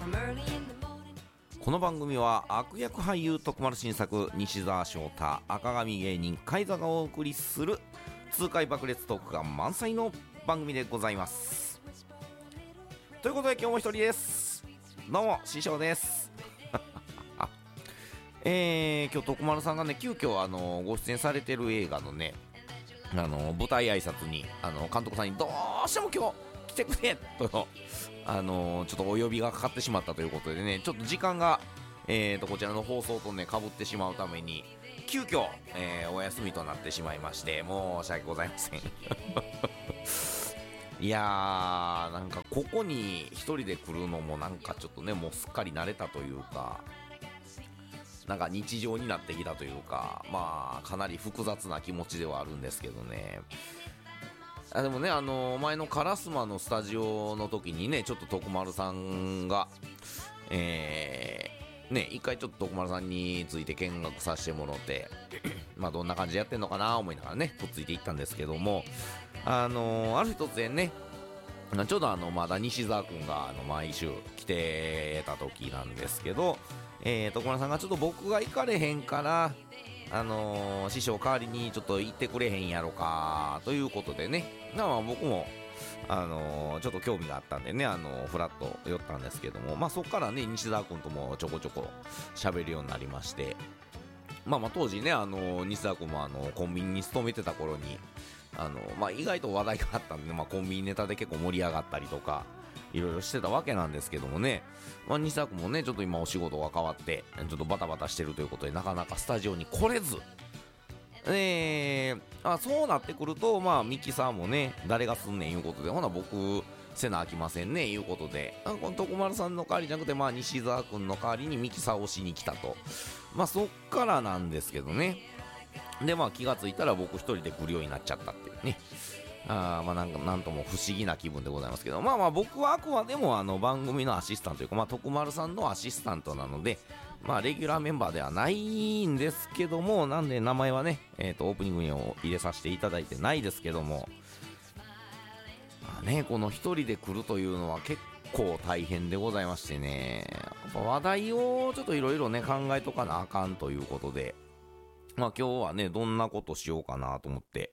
この番組は悪役俳優徳丸新作西澤翔太赤髪芸人海座がお送りする痛快爆裂トークが満載の番組でございます。ということで今日も一人です。どうも師匠です今日徳丸さんがね急遽ご出演されてる映画のね舞台挨拶に監督さんにどうしても今日来てくれとちょっとお呼びがかかってしまったということでね、ちょっと時間がこちらの放送とね被ってしまうために急遽、お休みとなってしまいまして申し訳ございませんいやーなんかここに一人で来るのもなんかちょっとねもうすっかり慣れたというかなんか日常になってきたというか、まあかなり複雑な気持ちではあるんですけどね。でもね前のカラスマのスタジオの時にねちょっと徳丸さんが一回ちょっと徳丸さんについて見学させてもらってまあどんな感じでやってんのかな思いながらねとっついていったんですけどもある日突然ねちょうどまだ西澤くんが毎週来てた時なんですけど徳丸さんがちょっと僕が行かれへんから師匠代わりにちょっと行ってくれへんやろかということでねまあ僕もちょっと興味があったんでねフラッと寄ったんですけどもまあそっからね西澤君ともちょこちょこ喋るようになりましてまあ当時ね西澤君もコンビニに勤めてた頃にまあ意外と話題があったんで、まあ、コンビニネタで結構盛り上がったりとかいろいろしてたわけなんですけどもね、まあ、西澤君もねちょっと今お仕事が変わってちょっとバタバタしてるということでなかなかスタジオに来れずそうなってくるとまあミキさんもね誰がすんねんいうことでほな僕せなあきませんねいうことでこの徳丸さんの代わりじゃなくてまあ西澤君の代わりにミキさんをしに来たとまあそっからなんですけどねでまあ気がついたら僕一人で来るようになっちゃったっていうねまあなんとも不思議な気分でございますけどまあ僕はあくまでも番組のアシスタントというかまあ徳丸さんのアシスタントなのでまあレギュラーメンバーではないんですけどもなんで名前はねオープニングに入れさせていただいてないですけどもまあねこの一人で来るというのは結構大変でございましてねやっぱ話題をちょっといろいろね考えとかなあかんということでまあ今日はねどんなことしようかなと思って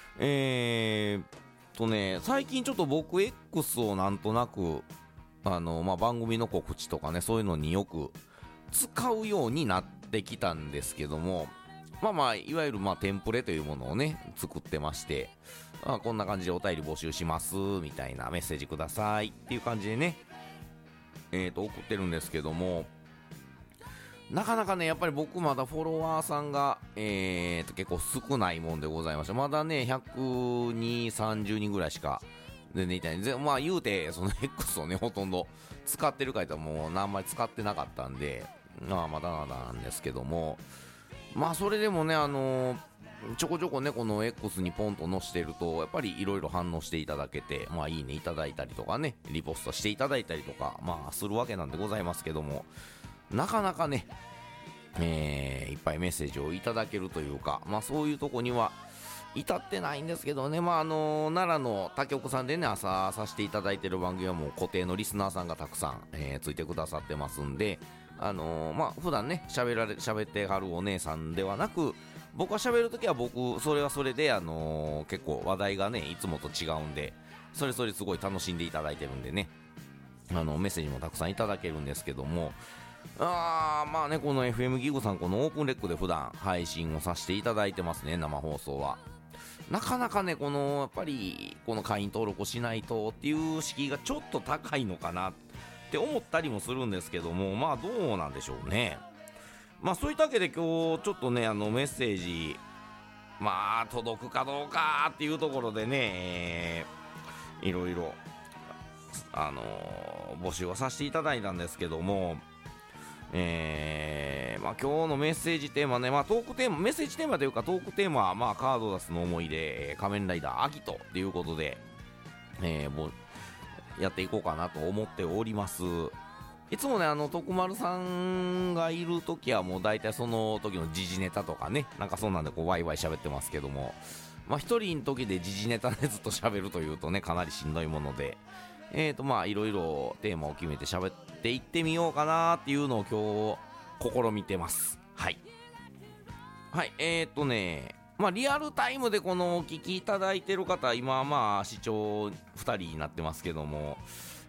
最近ちょっと僕 X をなんとなくまあ番組の告知とかねそういうのによく使うようになってきたんですけどもまあいわゆるテンプレというものをね作ってましてこんな感じでお便り募集しますみたいなメッセージくださいっていう感じでね送ってるんですけどもなかなかねやっぱり僕まだフォロワーさんが結構少ないもんでございましてまだね120、30人ぐらいしか全然いないまあ言うてその X をねほとんど使ってるかいともうあんまり使ってなかったんでまだなんですけどもまあそれでもねちょこちょこねこの X にポンと載してるとやっぱりいろいろ反応していただけてまあいいねいただいたりとかねリポストしていただいたりとかまあするわけなんでございますけどもなかなかねいっぱいメッセージをいただけるというかまあそういうとこには至ってないんですけどねまあ奈良の他局さんでね朝させていただいてる番組はもう固定のリスナーさんがたくさん、ついてくださってますんでまあ普段ね喋ってはるお姉さんではなく僕が喋るときは僕それはそれで結構話題がねいつもと違うんでそれすごい楽しんでいただいてるんでねメッセージもたくさんいただけるんですけどもまあねこの FM ギグさんこのオープンレックで普段配信をさせていただいてますね生放送はなかなかねやっぱりこの会員登録をしないとっていう敷居がちょっと高いのかなって思ったりもするんですけどもまあどうなんでしょうねまあそういったわけで今日ちょっとねメッセージまあ届くかどうかっていうところでねいろいろ募集をさせていただいたんですけどもまあ、今日のメッセージテーマね、まあ、トークテーマメッセージテーマというかトークテーマは、まあ、カードダスの思い出仮面ライダーアギトということで、もうやっていこうかなと思っております。いつもね徳丸さんがいるときはもう大体その時の時事ネタとかねなんかそんなんでこうワイワイ喋ってますけどもまあ一人の時で時事ネタでずっと喋るというとねかなりしんどいものでまあいろいろテーマを決めて喋っっていってみようかなっていうのを今日試みてます。はいはい。リアルタイムでこのお聞きいただいてる方、今視聴2人になってますけども、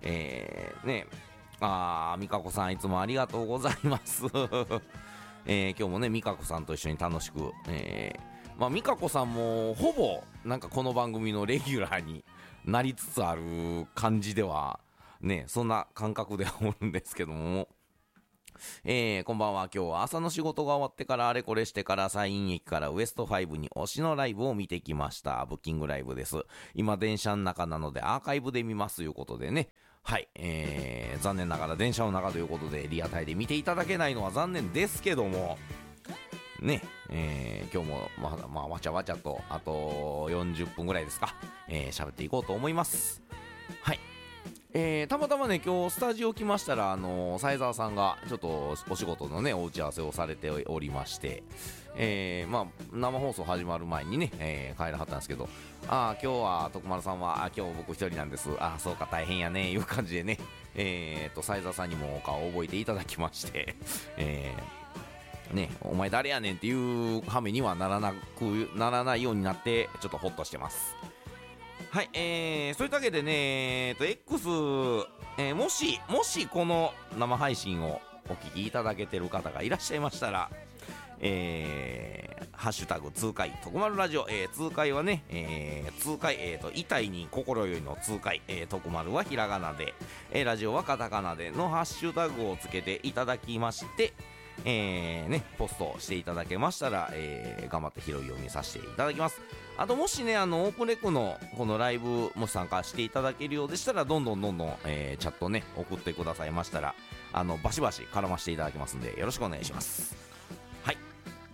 美香子さんいつもありがとうございます。今日もね美香子さんと一緒に楽しく、美香子さんもほぼなんかこの番組のレギュラーになりつつある感じではね、そんな感覚ではおるんですけども、こんばんは。今日は朝の仕事が終わってからあれこれしてから西院駅からウエスト5に推しのライブを見てきました。ブッキングライブです。今電車の中なのでアーカイブで見ますということでね、はい、残念ながら電車の中ということでリアタイで見ていただけないのは残念ですけどもね、今日もわちゃわちゃとあと40分ぐらいですか、喋っていこうと思います。はい。たまたまね今日スタジオ来ましたら斉沢さんがちょっとお仕事のねお打ち合わせをされておりまして、生放送始まる前にね、帰らはったんですけど、今日は徳丸さんは今日僕一人なんです、そうか大変やねいう感じでね、斉沢さんにもお顔を覚えていただきましてね、お前誰やねんっていう羽目にはならないようになってちょっとホッとしてます。はい、そういうわけでね、X、もしこの生配信をお聞きいただけてる方がいらっしゃいましたら、ハッシュタグ通会徳丸ラジオ、通会はね、通会、痛いに心よいの通会、徳丸はひらがなで、ラジオはカタカナでのハッシュタグをつけていただきまして、ポストしていただけましたら、頑張って拾い読みさせていただきます。あともしねオープンレックのこのライブもし参加していただけるようでしたらどんどんチャットね送ってくださいましたらバシバシ絡ましていただきますんでよろしくお願いします。はい。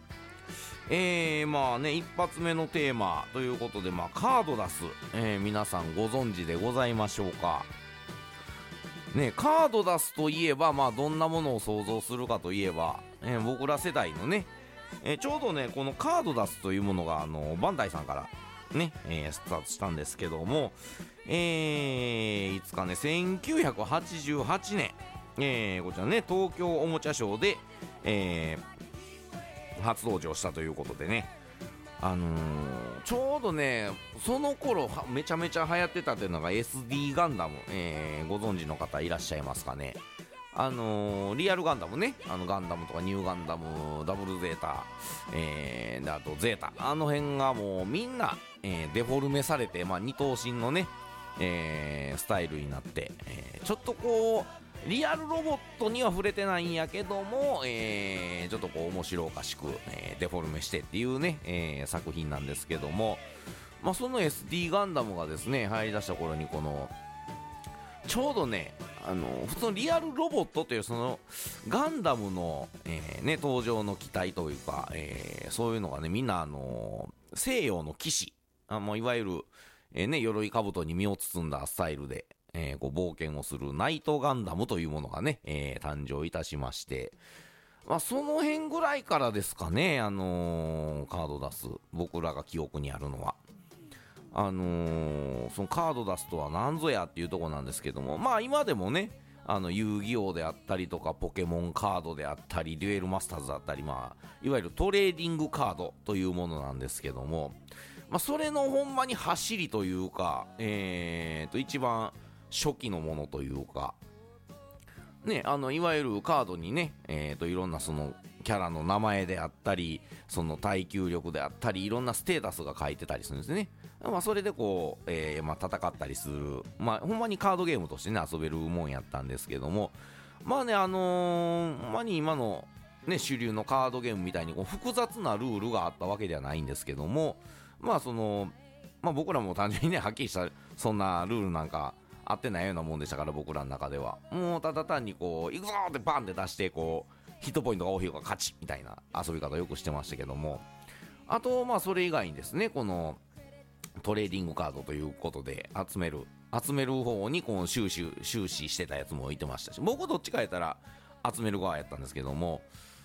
一発目のテーマということでカード出す、皆さんご存知でございましょうかね。カード出すといえばどんなものを想像するかといえば、僕ら世代のねちょうどねこのカード出すというものがバンダイさんからね、スタートしたんですけども、いつかね1988年、こちらね東京おもちゃショーで、初登場したということでね、ちょうどねその頃めちゃめちゃ流行ってたというのが SD ガンダム、ご存知の方いらっしゃいますかね。リアルガンダムね、ガンダムとかニューガンダム、ダブルゼータ、であとゼータ、辺がもうみんな、デフォルメされて、二頭身のね、スタイルになって、ちょっとこうリアルロボットには触れてないんやけども、ちょっとこう面白おかしく、デフォルメしてっていうね、作品なんですけども、その SD ガンダムがですね入り出した頃にこのちょうどね普通のリアルロボットというそのガンダムの、登場の機体というか、そういうのがねみんな西洋の騎士いわゆる、鎧兜に身を包んだスタイルで、こう冒険をするナイトガンダムというものがね、誕生いたしまして、その辺ぐらいからですかね、カード出す僕らが記憶にあるのはそのカード出すとは何ぞやっていうところなんですけども、今でもね遊戯王であったりとかポケモンカードであったりデュエルマスターズだったり、いわゆるトレーディングカードというものなんですけども、それのほんまに走りというか、一番初期のものというかね、いわゆるカードにね、いろんなそのキャラの名前であったりその耐久力であったりいろんなステータスが書いてたりするんですね。それでこう、戦ったりする、ほんまにカードゲームとしてね遊べるもんやったんですけども、ほんまに今のね主流のカードゲームみたいにこう複雑なルールがあったわけではないんですけども、僕らも単純にねはっきりしたそんなルールなんか合ってないようなもんでしたから、僕らの中ではもうただ単にこう行くぞーってバンって出してこうヒットポイントが多い方が勝ちみたいな遊び方をよくしてましたけども、あとそれ以外にですねこのトレーディングカードということで集める方にこう終始してたやつもいてましたし、僕どっちかやったら集める側やったんですけども、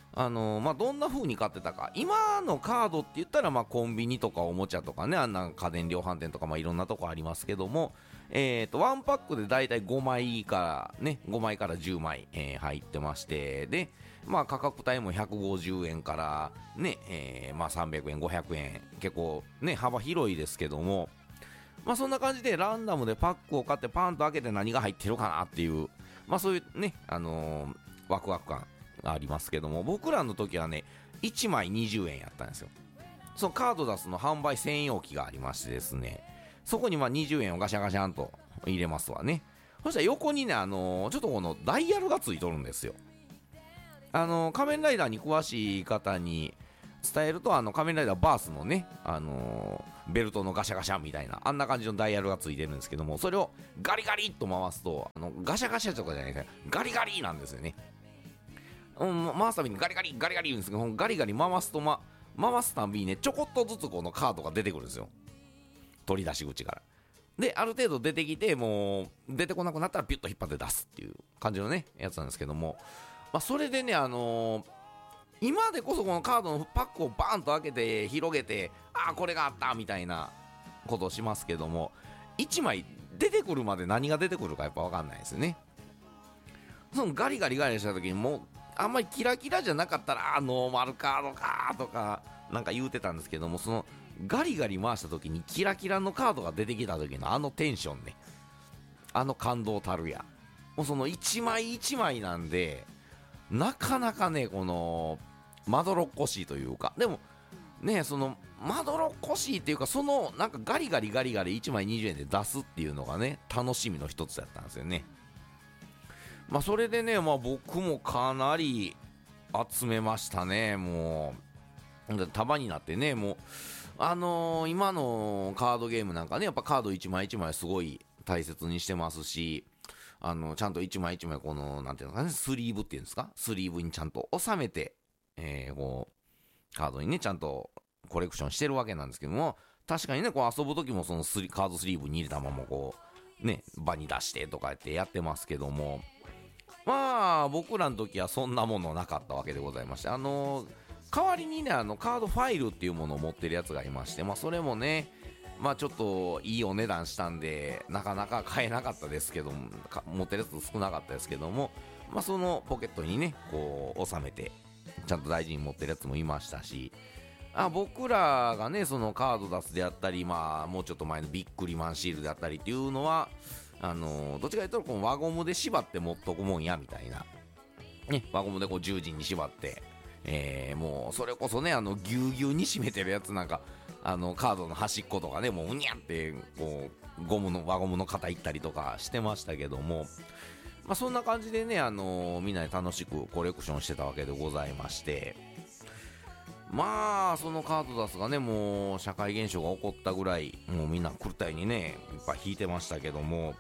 どんな風に買ってたか、今のカードって言ったらコンビニとかおもちゃとかね、あんな家電量販店とかいろんなとこありますけども、ワンパックでだいたい5枚から10枚、入ってまして、で価格帯も150円からね、300円500円結構ね幅広いですけども、そんな感じでランダムでパックを買ってパンと開けて何が入ってるかなっていう、そういうねワクワク感がありますけども、僕らの時はね1枚20円やったんですよ。そのカード出すの販売専用機がありましてですね、そこに20円をガシャガシャンと入れますわね。そしたら横にねちょっとこのダイヤルがついとるんですよ。仮面ライダーに詳しい方に伝えると、仮面ライダーバースのねベルトのガシャガシャみたいなあんな感じのダイヤルがついてるんですけども、それをガリガリっと回すとガシャガシャとかじゃないですか、ガリガリなんですよね。回すたびにガリガリガリガリ言うんですけど、ガリガリ回すと、回すたびにねちょこっとずつこのカードが出てくるんですよ、取り出し口から。である程度出てきて、もう出てこなくなったらピュッと引っ張って出すっていう感じのねやつなんですけども、それでね今でこそこのカードのパックをバーンと開けて広げて、これがあったみたいなことをしますけども、1枚出てくるまで何が出てくるかやっぱ分かんないですよね。そのガリガリガリした時にもうあんまりキラキラじゃなかったらノーマルカードかとかなんか言うてたんですけども、そのガリガリ回した時にキラキラのカードが出てきた時のテンションね、感動たるや、もうその1枚1枚なんで、なかなかねこのまどろっこしいというか、でもねそのまどろっこしいっていうか、そのなんかガリガリガリガリ1枚20円で出すっていうのがね楽しみの一つだったんですよね。それでね僕もかなり集めましたね。もう束になってね、もう今のカードゲームなんかねやっぱカード1枚1枚すごい大切にしてますし、ちゃんと1枚1枚このなんていうのかね、スリーブっていうんですか、スリーブにちゃんと収めて、こうカードにねちゃんとコレクションしてるわけなんですけども、確かにねこう遊ぶ時もそのカードスリーブに入れたままこうね場に出してとかってやってますけども、僕らの時はそんなものなかったわけでございまして、代わりにねカードファイルっていうものを持ってるやつがいまして、それもねちょっといいお値段したんでなかなか買えなかったですけども、持ってるやつ少なかったですけども、そのポケットにねこう収めてちゃんと大事に持ってるやつもいましたし、僕らがねそのカード出すであったり、もうちょっと前のビックリマンシールであったりっていうのはどっちかというとこの輪ゴムで縛って持っとくもんやみたいなね、輪ゴムでこう十字に縛って、もうそれこそねぎゅうぎゅうに締めてるやつなんかカードの端っことかねもううにゃってこう輪ゴムの型いったりとかしてましたけども、そんな感じでねみんなで楽しくコレクションしてたわけでございまして、そのカードダスがねもう社会現象が起こったぐらいもうみんな狂ったようにねいっぱい引いてましたけども、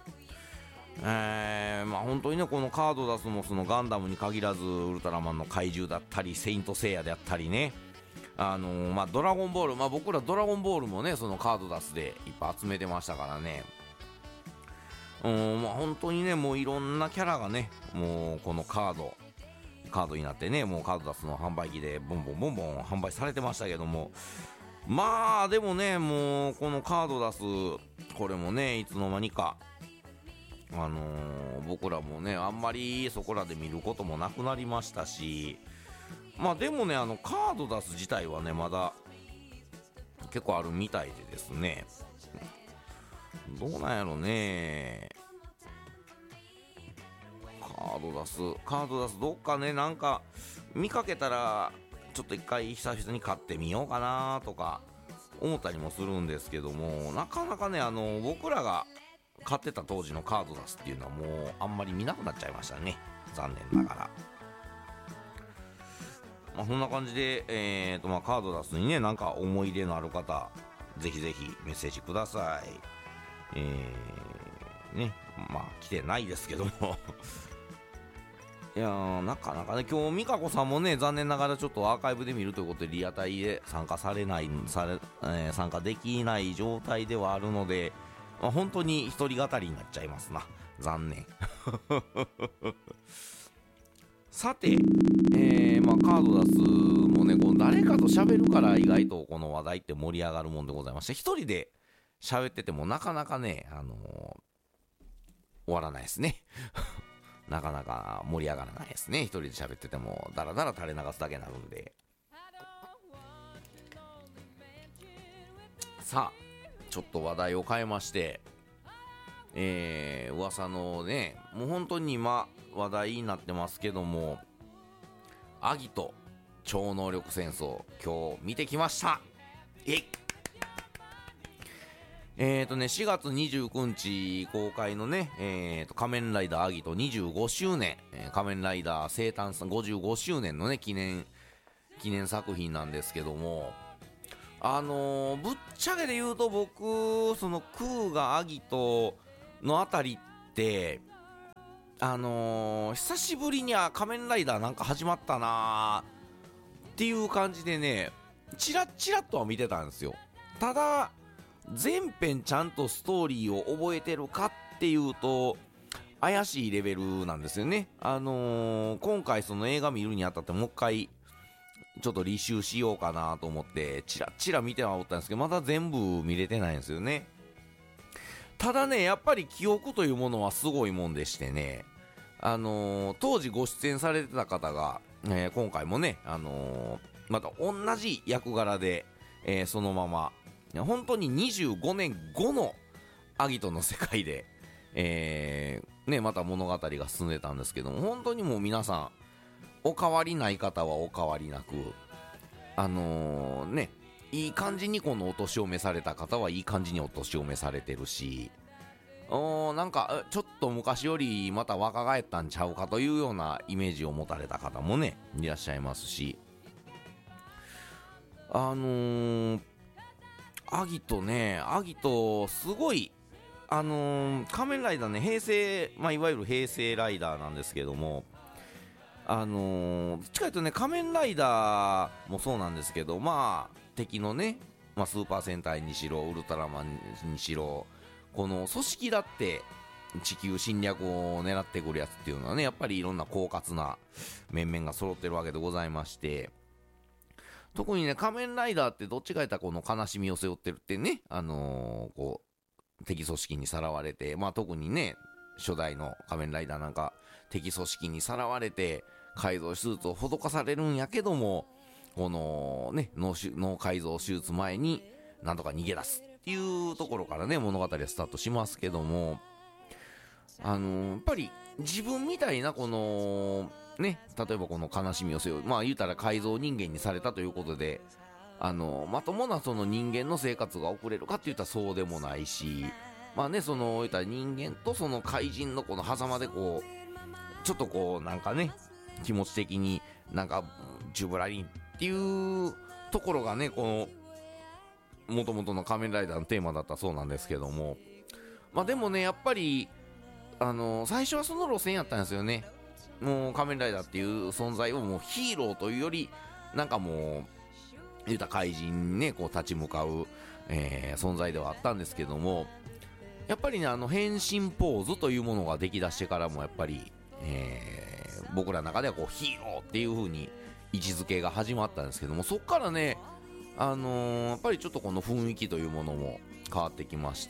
本当にねこのカードダスもそのガンダムに限らずウルトラマンの怪獣だったりセイントセイヤであったりね、ドラゴンボール、僕らドラゴンボールもねそのカードダスでいっぱい集めてましたからね、本当にねもういろんなキャラがねもうこのカードになってね、もうカードダスの販売機でボンボンボンボン販売されてましたけども、でもねもうこのカードダスこれもねいつの間にか僕らもねあんまりそこらで見ることもなくなりましたし、でもねカードダス自体はねまだ結構あるみたいでですね、どうなんやろね、カードダスどっかねなんか見かけたらちょっと一回久々に買ってみようかなとか思ったりもするんですけども、なかなかね僕らが買ってた当時のカードダスっていうのはもうあんまり見なくなっちゃいましたね、残念ながら。そんな感じで、カードダスにねなんか思い入れのある方ぜひぜひメッセージください。ね来てないですけどもいやなかなかね今日美香子さんもね残念ながらちょっとアーカイブで見るということでリアタイで参加できない状態ではあるので、本当に一人語りになっちゃいますな、残念さて、カーードダスもね、この誰かと喋るから意外とこの話題って盛り上がるもんでございまして、一人で喋っててもなかなかね、終わらないですね。なかなか盛り上がらないですね。一人で喋っててもダラダラ垂れ流すだけになるんで。さあ、ちょっと話題を変えまして、噂のね、もう本当に今話題になってますけども、アギト超能力戦争、今日見てきました。4月29日公開のね、仮面ライダーアギト25周年、仮面ライダー生誕55周年のね、記念作品なんですけども、ぶっちゃけで言うと僕、そのクーガアギトのあたりって、久しぶりに仮面ライダーなんか始まったなーっていう感じでね、チラッチラッとは見てたんですよ。ただ、全編ちゃんとストーリーを覚えてるかっていうと、怪しいレベルなんですよね。今回その映画見るにあたってもう一回、ちょっと履修しようかなと思って、チラッチラ見てはおったんですけど、まだ全部見れてないんですよね。ただね、やっぱり記憶というものはすごいもんでしてね、当時ご出演されてた方が、今回もね、また同じ役柄で、そのまま、本当に25年後のアギトの世界で、また物語が進んでたんですけども、本当にもう皆さん、お変わりない方はお変わりなく、いい感じにこのお年を召された方はいい感じにお年を召されてるし、なんかちょっと昔よりまた若返ったんちゃうかというようなイメージを持たれた方もねいらっしゃいますし、アギトすごい仮面ライダーね、平成、いわゆる平成ライダーなんですけども、どっちかというとね、仮面ライダーもそうなんですけど、敵のね、スーパー戦隊にしろウルトラマンにしろ、この組織だって地球侵略を狙ってくるやつっていうのはね、やっぱりいろんな狡猾な面々が揃ってるわけでございまして、特にね、仮面ライダーってどっちか言ったらこの悲しみを背負ってるってね、こう敵組織にさらわれて、特にね、初代の仮面ライダーなんか敵組織にさらわれて改造手術を施されるんやけども、このね、脳改造手術前になんとか逃げ出すっていうところからね、物語はスタートしますけども、やっぱり自分みたいなこのね、例えばこの悲しみを背負う、言うたら改造人間にされたということで、まともなその人間の生活が送れるかって言ったらそうでもないし、その言ったら人間とその怪人のこの狭間でこうちょっとこうなんかね、気持ち的になんかジュブラリンっていうところがね、この元々の仮面ライダーのテーマだったそうなんですけども、でもね、やっぱり最初はその路線やったんですよね。もう仮面ライダーっていう存在をもうヒーローというよりなんかもう言うた怪人にねこう立ち向かう、存在ではあったんですけども、やっぱりね、変身ポーズというものが出来だしてからもやっぱり、僕らの中ではこうヒーローっていう風に位置づけが始まったんですけども、そっからね、やっぱりちょっとこの雰囲気というものも変わってきまして、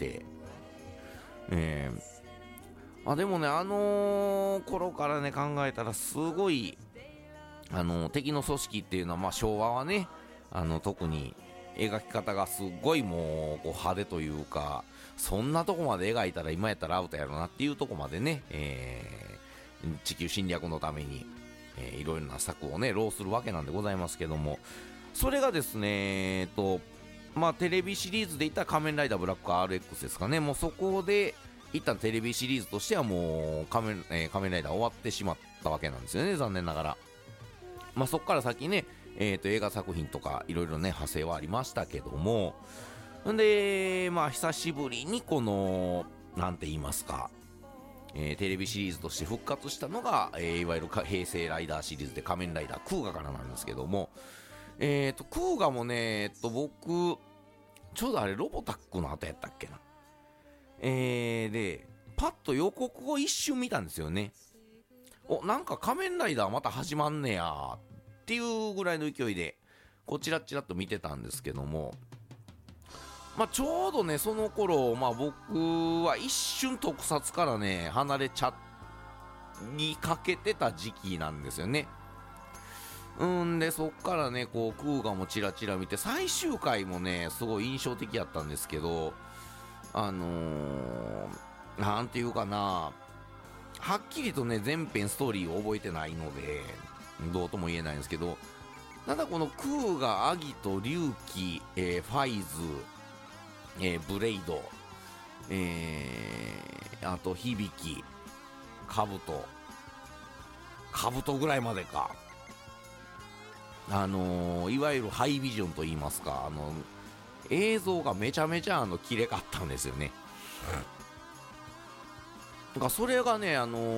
でもね、頃からね考えたらすごい敵の組織っていうのは、昭和はね特に描き方がすごいもうこう派手というか、そんなとこまで描いたら今やったらアウトやろなっていうとこまでね、地球侵略のために、いろいろな策をね浪するわけなんでございますけども、それがですねテレビシリーズでいったら仮面ライダーブラック RX ですかね。もうそこで一旦テレビシリーズとしてはもう仮面ライダー終わってしまったわけなんですよね、残念ながら。そこから先ね、映画作品とかいろいろね派生はありましたけども、んで久しぶりにこのなんて言いますか、テレビシリーズとして復活したのが、いわゆる平成ライダーシリーズで仮面ライダークーガからなんですけども、クーガもね僕ちょうどあれロボタックの後やったっけな、でパッと予告を一瞬見たんですよね。なんか仮面ライダーまた始まんねやっっていうぐらいの勢いでこうチラッチラッと見てたんですけども、ちょうどねその頃、僕は一瞬特撮からね離れちゃいかけてた時期なんですよね。でそっからねこうクーガもチラチラ見て、最終回もねすごい印象的やったんですけど、なんていうかな、はっきりとね全編ストーリーを覚えてないのでどうとも言えないんですけど、ただこのクーガ、アギト、リュウキ、ファイズ、ブレイド、あと響き、カブトぐらいまでか、いわゆるハイビジョンと言いますか、映像がめちゃめちゃ綺麗かったんですよね。だからそれがね